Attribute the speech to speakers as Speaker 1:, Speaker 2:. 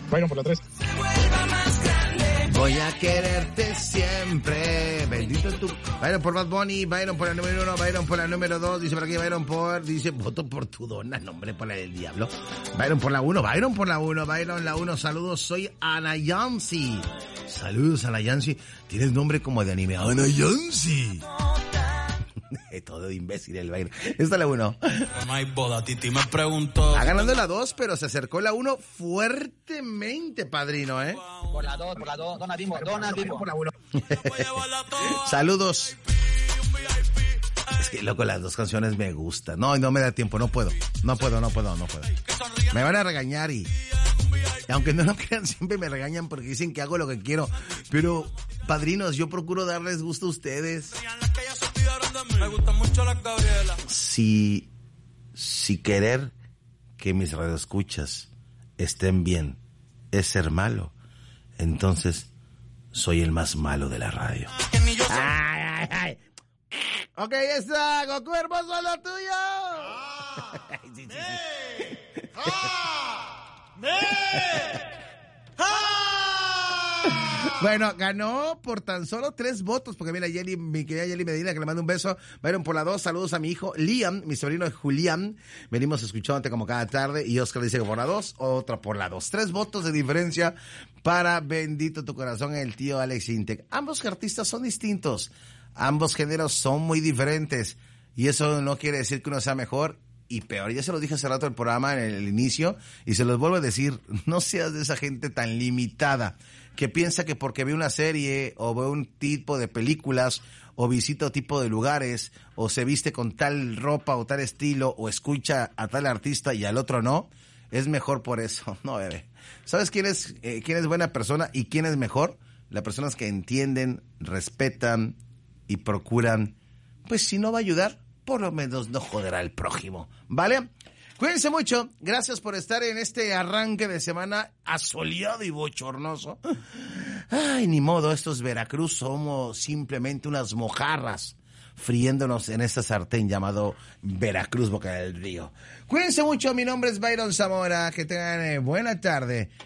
Speaker 1: Byron por la 3.
Speaker 2: Voy a quererte siempre. Bendito tú. Byron por Bad Bunny, Byron por la número 1, Byron por la número 2. Dice por aquí Byron por... Dice, voto por tu dona, nombre por la del diablo. Byron por la 1, Byron por la 1, Byron la 1. Saludos, soy Ana Yancy. Saludos, Ana Yancy. Tienes nombre como de anime. Ana Yancy. Todo de imbécil el Byron. Esta es la 1.
Speaker 3: No hay boda, Titi me preguntó.
Speaker 2: Ha ganado la 2, pero se acercó la 1 fuertemente, padrino, ¿eh?
Speaker 4: Por la 2, donativo por la 1.
Speaker 2: Saludos. Es que, loco, las dos canciones me gustan. No me da tiempo, no puedo. No puedo. Me van a regañar y aunque no lo crean, siempre me regañan porque dicen que hago lo que quiero. Pero, padrinos, yo procuro darles gusto a ustedes.
Speaker 3: Me gustan mucho las Gabriela.
Speaker 2: Si querer que mis radioescuchas estén bien es ser malo, entonces soy el más malo de la radio. Ay. Ok, ya está, Goku hermoso, lo tuyo. Sí. Bueno, ganó por tan solo 3 votos, porque mira, mi querida Yeli Medina, que le mando un beso. Byron por la 2, saludos a mi hijo Liam, mi sobrino Julián. Venimos escuchándote como cada tarde. Y Oscar dice que por la 2, otra por la 2. 3 votos de diferencia para Bendito tu Corazón, el tío Alex Intec. Ambos artistas son distintos, ambos géneros son muy diferentes. Y eso no quiere decir que uno sea mejor y peor. Ya se lo dije hace rato en el programa, en el inicio, y se los vuelvo a decir, no seas de esa gente tan limitada que piensa que porque ve una serie o ve un tipo de películas o visita tipo de lugares o se viste con tal ropa o tal estilo o escucha a tal artista y al otro no, es mejor por eso. No, bebé. ¿Sabes quién es buena persona y quién es mejor? Las personas que entienden, respetan y procuran, pues si no va a ayudar, por lo menos no joder al prójimo, ¿vale? Cuídense mucho, gracias por estar en este arranque de semana asoleado y bochornoso. Ay, ni modo, estos Veracruz somos simplemente unas mojarras friéndonos en esta sartén llamado Veracruz, Boca del Río. Cuídense mucho, mi nombre es Byron Zamora, que tengan buena tarde